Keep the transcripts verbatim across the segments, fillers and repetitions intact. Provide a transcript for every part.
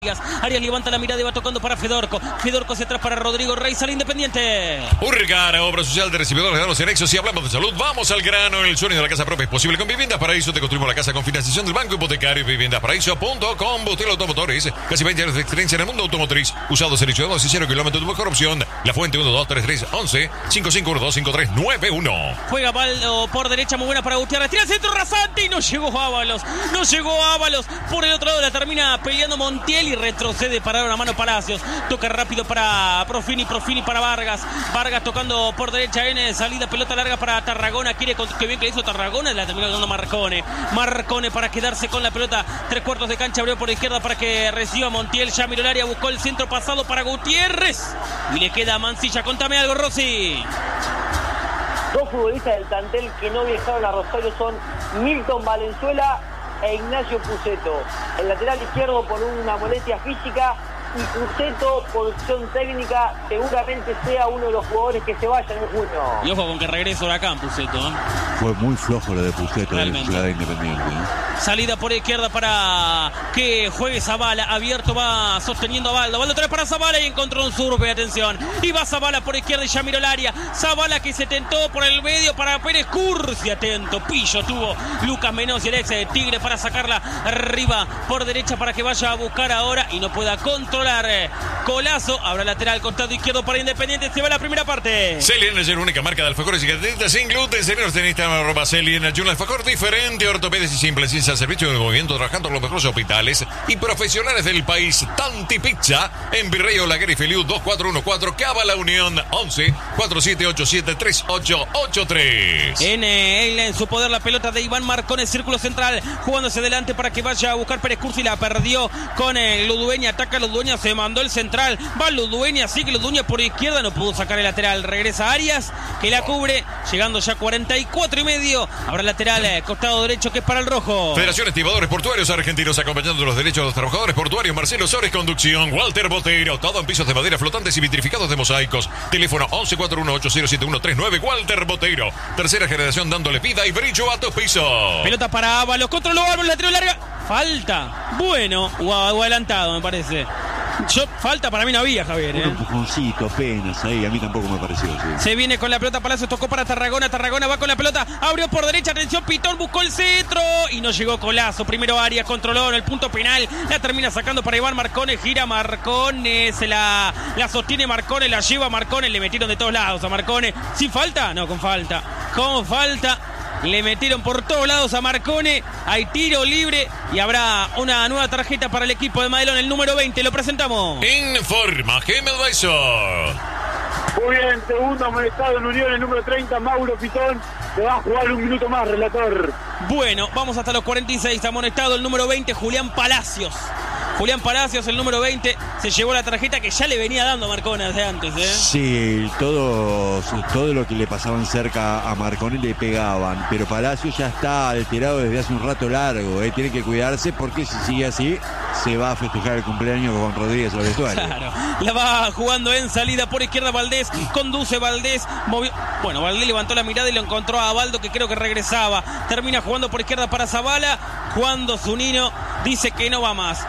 Arias levanta la mirada y va tocando para Fedorco. Fedorco hacia atrás para Rodrigo Rey, sale Independiente. Urgara, obra social de recibidores de danos en Nexo. Si hablamos de salud, vamos al grano. El sueño de la casa propia es posible con Viviendas Paraíso. Te construimos la casa con financiación del Banco Hipotecario. Viviendas Paraíso punto com. Botero Automotores. Casi veinte años de experiencia en el mundo automotriz. Usados, seleccionados y cero kilómetros. Tu mejor opción. La Fuente uno dos tres tres once cinco cinco uno dos cinco tres nueve uno. Juega Baldo por derecha, muy buena para Gutiérrez. Tira el centro rasante y no llegó Ábalos. No llegó Ábalos. Por el otro lado la termina peleando Montiel y retrocede para dar una mano Palacios. Toca rápido para Profini, Profini para Vargas. Vargas tocando por derecha en salida, pelota larga para Tarragona. Quiere que bien que le hizo Tarragona, la terminó dando Marcone. Marcone para quedarse con la pelota. Tres cuartos de cancha, abrió por izquierda para que reciba Montiel. Ya miró el área, buscó el centro pasado para Gutiérrez. Y le queda Mancilla. Contame algo, Rossi. Dos futbolistas del plantel que no viajaron a Rosario son Milton Valenzuela e Ignacio Puceto. El lateral izquierdo por una molestia física y Puceto por opción técnica seguramente sea uno de los jugadores que se vayan en junio. Y ojo con que regrese Huracán Puceto, ¿eh? Fue muy flojo lo de Puceto en la Ciudad de Independiente, ¿eh? Salida por izquierda para que juegue Zavala. Abierto va sosteniendo a Baldo. Baldo trae para Zavala y encontró un surbe. Atención. Y va Zavala por izquierda y ya miró el área. Zavala que se tentó por el medio para Pérez Cursi. Atento. Pillo tuvo Lucas Menos y el ex de Tigre para sacarla arriba por derecha para que vaya a buscar ahora y no pueda controlar. Colazo. Habrá lateral costado izquierdo para Independiente. Se va la primera parte. Celien es la única marca de alfajores y galletitas sin gluten. Señores, en Instagram, arroba Celien. Un alfajor diferente, ortopedes y simples. Sin al servicio de movimiento, trabajando en los mejores hospitales y profesionales del país. Tanti Pizza en Virrey Olaguer y Feliu dos cuatro uno cuatro. Cava La Unión once cuatro siete ocho siete tres ocho ocho tres. En, eh, en su poder la pelota de Iván Marcone, círculo central, jugándose adelante para que vaya a buscar Pérez Cursi. La perdió con eh, Ludueña. Ataca Ludueña, se mandó el central. Va Ludueña, sigue Ludueña por izquierda. No pudo sacar el lateral. Regresa Arias, que la cubre. Llegando ya cuarenta y cuatro y medio. Habrá lateral eh, costado derecho que es para el rojo. Federación Estibadores Portuarios Argentinos, acompañando los derechos de los trabajadores portuarios. Marcelo Sores, conducción. Walter Botero, todo en pisos de madera flotantes y vitrificados de mosaicos. Teléfono once cuatro uno ocho cero siete uno tres nueve. Walter Botero, tercera generación dándole vida y brillo a tus pisos. Pelota para Ábalos, controló Ábalos, la tiró larga. Falta. Bueno, o adelantado me parece. Yo, falta para mí no había, Javier, ¿eh? Un empujoncito apenas ahí, a mí tampoco me pareció. Sí. Se viene con la pelota, Palacios tocó para Tarragona, Tarragona va con la pelota, abrió por derecha, atención, Pitón buscó el centro y no llegó Colazo. Primero Arias controló en el punto penal, la termina sacando para Iván Marcone, gira Marcone, se la, la sostiene Marcone, la lleva Marcone, le metieron de todos lados a Marcone. ¿Sin falta? No, con falta. Con falta. Le metieron por todos lados a Marcone. Hay tiro libre y habrá una nueva tarjeta para el equipo de Madelón, el número veinte. Lo presentamos. Informa Gemel Baiso. Muy bien, segundo amonestado en Unión, el número treinta, Mauro Pitón. Se va a jugar un minuto más, relator. Bueno, vamos hasta los cuarenta y seis. Amonestado el número veinte, Julián Palacios. Julián Palacios, el número veinte, se llevó la tarjeta que ya le venía dando a Marcone desde antes, ¿eh? Sí, todo, todo lo que le pasaban cerca a Marcone le pegaban, pero Palacios ya está alterado desde hace un rato largo, ¿eh? Tiene que cuidarse porque si sigue así se va a festejar el cumpleaños con Rodríguez al vestuario. Claro, la va jugando en salida por izquierda Valdés, conduce Valdés, movió... Bueno, Valdés levantó la mirada y lo encontró a Baldo, que creo que regresaba. Termina jugando por izquierda para Zavala, cuando Zunino dice que no va más.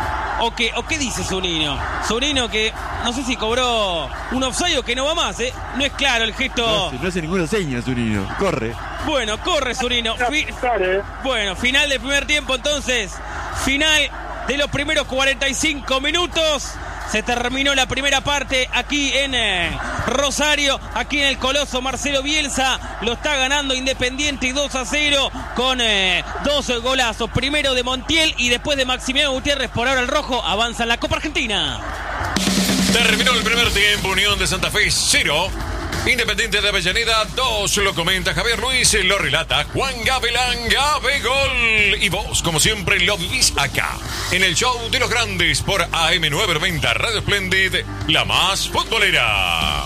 ¿O qué, ¿O qué dice Zunino? Zunino que no sé si cobró un offside o que no va más, ¿eh? No es claro el gesto. No hace, no hace ninguna seña Zunino, corre. Bueno, corre Zunino. Fi... Bueno, final del primer tiempo entonces. Final de los primeros cuarenta y cinco minutos. Se terminó la primera parte aquí en eh, Rosario, aquí en el Coloso. Marcelo Bielsa lo está ganando Independiente y dos a cero con eh, dos golazos. Primero de Montiel y después de Maximiliano Gutiérrez. Por ahora el rojo avanza en la Copa Argentina. Terminó el primer tiempo, Unión de Santa Fe cero. Independiente de Avellaneda dos, lo comenta Javier Luis, lo relata Juan Gavilán, Gabe Gol. Y vos, como siempre, lo vivís acá, en el show de los grandes por A M novecientos noventa Radio Splendid, la más futbolera.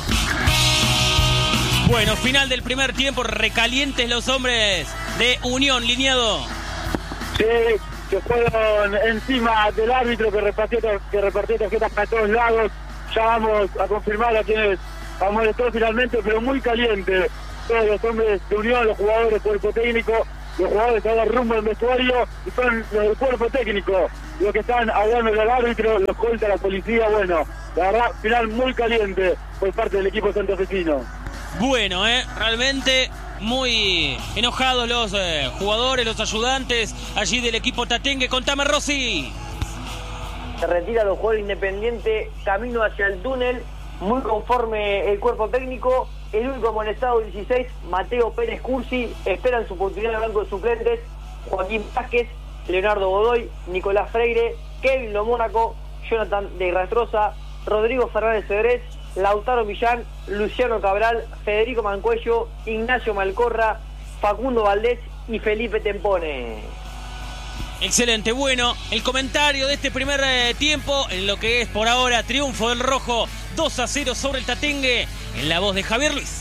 Bueno, final del primer tiempo, recalientes los hombres de Unión, Lineado. Sí, se fueron encima del árbitro que repartió, que repartió tarjetas para todos lados. Ya vamos a confirmar a quienes amonestó finalmente, pero muy caliente. Todos los hombres de Unión, los jugadores, cuerpo técnico, los jugadores que van rumbo al vestuario y son los del cuerpo técnico los que están hablando del árbitro, los corta la policía. Bueno, la verdad, final muy caliente por parte del equipo santafesino. Bueno, eh, realmente muy enojados los eh, jugadores, los ayudantes allí del equipo tatengue. Contame, Rossi. Se retira los jugadores independientes, camino hacia el túnel, muy conforme el cuerpo técnico. El único amonestado dieciséis, Mateo Pérez Cursi, esperan su oportunidad en el banco de suplentes. Joaquín Vázquez, Leonardo Godoy, Nicolás Freire, Kevin Lomónaco, Jonathan de Rastrosa, Rodrigo Fernández Cedrés, Lautaro Millán, Luciano Cabral, Federico Mancuello, Ignacio Malcorra, Facundo Valdés y Felipe Tempone. Excelente, bueno, el comentario de este primer eh, tiempo en lo que es por ahora triunfo del rojo dos a cero sobre el tatengue en la voz de Javier Luis.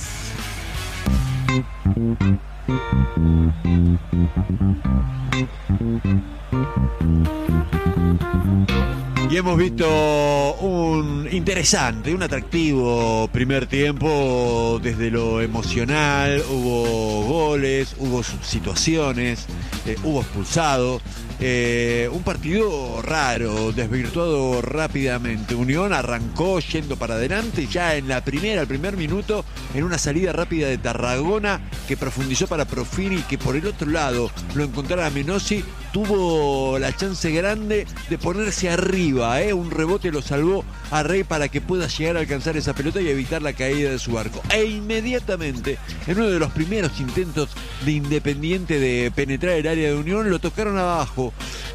Y hemos visto un interesante, un atractivo primer tiempo desde lo emocional. Hubo goles, hubo situaciones, eh, hubo expulsados. Eh, un partido raro, desvirtuado rápidamente. Unión arrancó yendo para adelante ya en la primera, el primer minuto, en una salida rápida de Tarragona que profundizó para Profini, que por el otro lado lo encontrara Menossi. Tuvo la chance grande de ponerse arriba, ¿eh? Un rebote lo salvó a Rey para que pueda llegar a alcanzar esa pelota y evitar la caída de su arco. E inmediatamente, en uno de los primeros intentos de Independiente de penetrar el área de Unión, lo tocaron abajo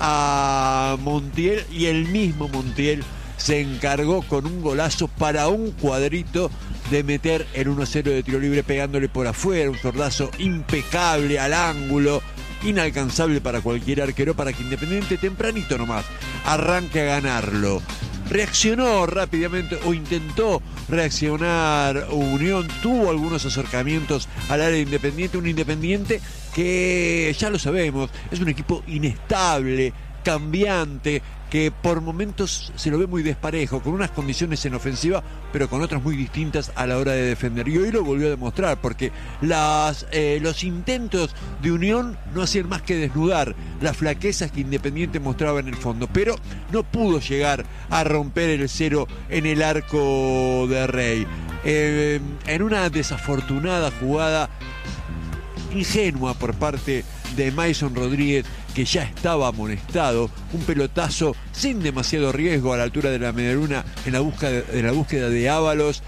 a Montiel y el mismo Montiel se encargó con un golazo para un cuadrito de meter el uno a cero de tiro libre pegándole por afuera, un zurdazo impecable al ángulo, inalcanzable para cualquier arquero, para que Independiente tempranito nomás arranque a ganarlo. Reaccionó rápidamente o intentó reaccionar Unión, tuvo algunos acercamientos al área de Independiente, un Independiente que ya lo sabemos, es un equipo inestable, cambiante, que por momentos se lo ve muy desparejo, con unas condiciones en ofensiva, pero con otras muy distintas a la hora de defender. Y hoy lo volvió a demostrar, porque las, eh, los intentos de Unión no hacían más que desnudar las flaquezas que Independiente mostraba en el fondo, pero no pudo llegar a romper el cero en el arco de Rey. Eh, en una desafortunada jugada ingenua por parte de Mason Rodríguez, que ya estaba amonestado, un pelotazo sin demasiado riesgo a la altura de la medialuna en la búsqueda de, en la búsqueda de Ábalos.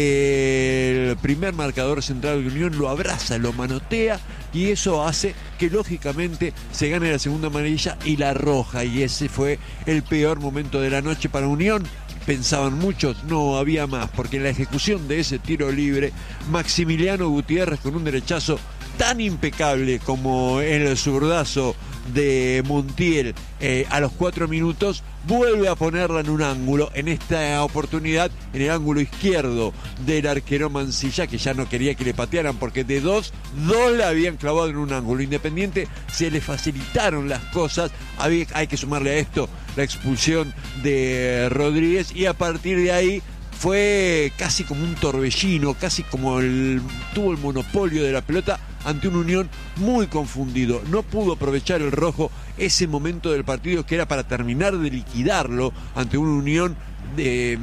El primer marcador central de Unión lo abraza, lo manotea, y eso hace que lógicamente se gane la segunda amarilla y la roja, y ese fue el peor momento de la noche para Unión. Pensaban muchos, no había más, porque en la ejecución de ese tiro libre, Maximiliano Gutiérrez, con un derechazo tan impecable como el zurdazo de Montiel eh, a los cuatro minutos, vuelve a ponerla en un ángulo, en esta oportunidad en el ángulo izquierdo del arquero Mancilla, que ya no quería que le patearan, porque de dos, dos la habían clavado en un ángulo. Independiente se le facilitaron las cosas, había, hay que sumarle a esto la expulsión de Rodríguez, y a partir de ahí fue casi como un torbellino, casi como el, tuvo el monopolio de la pelota ante una Unión muy confundido. No pudo aprovechar el rojo ese momento del partido que era para terminar de liquidarlo ante una Unión de,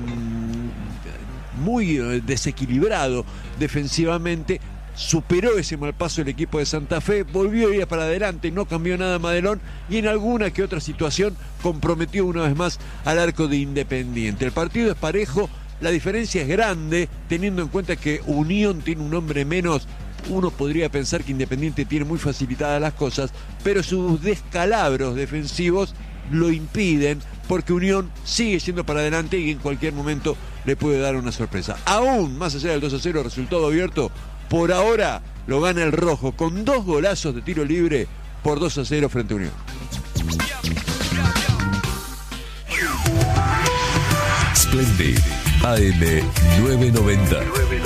muy desequilibrado defensivamente. Superó ese mal paso el equipo de Santa Fe, volvió a ir para adelante, no cambió nada Madelón, y en alguna que otra situación comprometió una vez más al arco de Independiente. El partido es parejo, la diferencia es grande, teniendo en cuenta que Unión tiene un hombre menos. Uno podría pensar que Independiente tiene muy facilitadas las cosas, pero sus descalabros defensivos lo impiden, porque Unión sigue yendo para adelante y en cualquier momento le puede dar una sorpresa. Aún más allá del dos a cero, resultado abierto, por ahora lo gana el rojo con dos golazos de tiro libre por dos a cero frente a Unión. Splendid A M nueve noventa.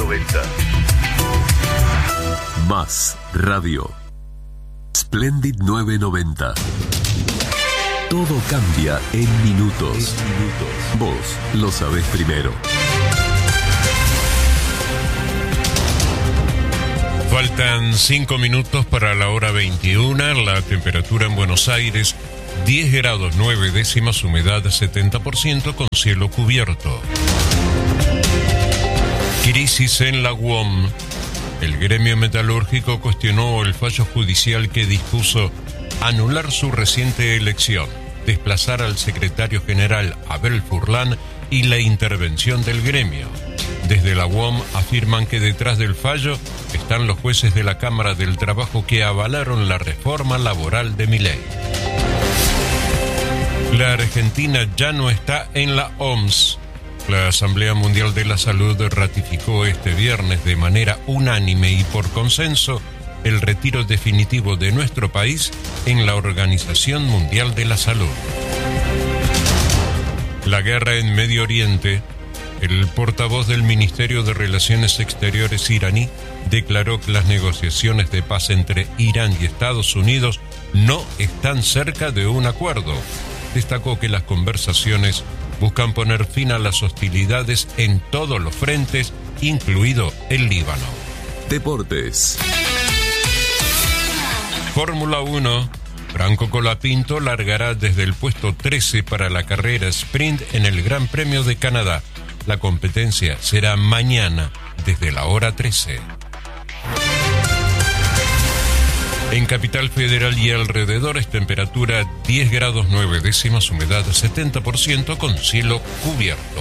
Más radio. Splendid nueve noventa. Todo cambia en minutos. Vos lo sabés primero. Faltan cinco minutos para la hora veintiuna. La temperatura en Buenos Aires, diez grados nueve décimas, humedad setenta por ciento con cielo cubierto. Crisis en la U O M. El gremio metalúrgico cuestionó el fallo judicial que dispuso anular su reciente elección, desplazar al secretario general Abel Furlan y la intervención del gremio. Desde la U O M afirman que detrás del fallo están los jueces de la Cámara del Trabajo que avalaron la reforma laboral de Milei. La Argentina ya no está en la O M S. La Asamblea Mundial de la Salud ratificó este viernes de manera unánime y por consenso el retiro definitivo de nuestro país en la Organización Mundial de la Salud. La guerra en Medio Oriente. El portavoz del Ministerio de Relaciones Exteriores iraní declaró que las negociaciones de paz entre Irán y Estados Unidos no están cerca de un acuerdo. Destacó que las conversaciones buscan poner fin a las hostilidades en todos los frentes, incluido el Líbano. Deportes. Fórmula uno. Franco Colapinto largará desde el puesto trece para la carrera sprint en el Gran Premio de Canadá. La competencia será mañana desde la hora trece. En Capital Federal y alrededores, temperatura diez grados nueve décimas, humedad setenta por ciento con cielo cubierto.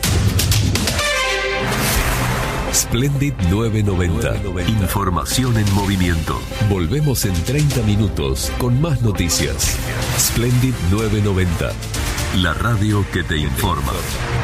Splendid novecientos noventa. Información en movimiento. Volvemos en treinta minutos con más noticias. Splendid novecientos noventa. La radio que te informa.